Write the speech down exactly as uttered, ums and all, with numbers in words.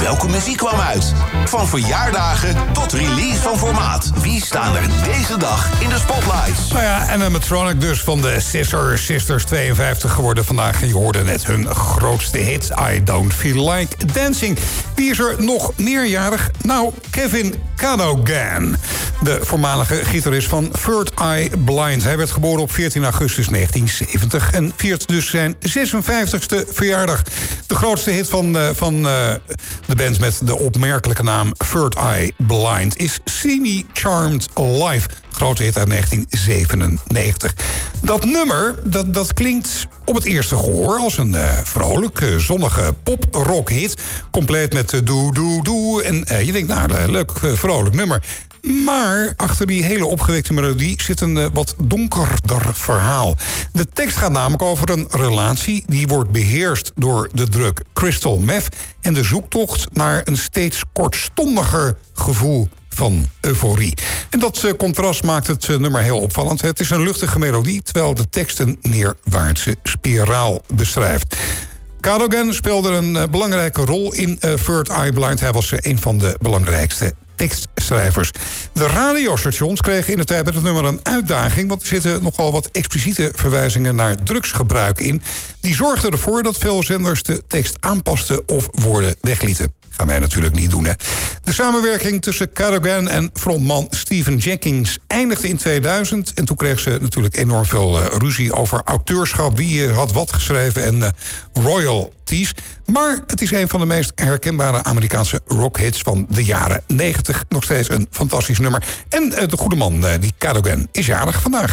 Welke muziek kwam uit? Van verjaardagen tot release van formaat. Wie staan er deze dag in de spotlights? Nou ja, animatronic dus van de Scissor Sisters, tweeënvijftig geworden vandaag. Je hoorde net hun grootste hit, I Don't Feel Like Dancing. Wie is er nog meerjarig? Nou, Kevin Cadogan, de voormalige gitarist van Third Eye Blind. Hij werd geboren op veertien augustus negentien zeventig en viert dus zijn zesenvijftigste verjaardag. De grootste hit van, uh, van uh, de band met de opmerkelijke naam Third Eye Blind is See Me Charmed Live. Grote hit uit negentien zevenennegentig. Dat nummer, dat, dat klinkt op het eerste gehoor als een uh, vrolijk, uh, zonnige pop-rock-hit. Compleet met uh, doe, doe, doe. En uh, je denkt, nou, uh, leuk, uh, vrolijk nummer. Maar achter die hele opgewekte melodie zit een uh, wat donkerder verhaal. De tekst gaat namelijk over een relatie die wordt beheerst door de drug crystal meth en de zoektocht naar een steeds kortstondiger gevoel van euforie. En dat uh, contrast maakt het uh, nummer heel opvallend. Het is een luchtige melodie, terwijl de tekst een neerwaartse spiraal beschrijft. Cadogan speelde een uh, belangrijke rol in uh, Third Eye Blind. Hij was uh, een van de belangrijkste tekstschrijvers. De radiostations kregen in de tijd met het nummer een uitdaging, want er zitten nogal wat expliciete verwijzingen naar drugsgebruik in. Die zorgden ervoor dat veel zenders de tekst aanpasten of woorden weglieten. Gaan wij natuurlijk niet doen, hè. De samenwerking tussen Cadogan en frontman Stephen Jenkins eindigde in tweeduizend. En toen kreeg ze natuurlijk enorm veel uh, ruzie over auteurschap. Wie uh, had wat geschreven en uh, royalties. Maar het is een van de meest herkenbare Amerikaanse rockhits van de jaren negentig. Nog steeds een fantastisch nummer. En uh, de goede man, uh, die Cadogan, is jarig vandaag.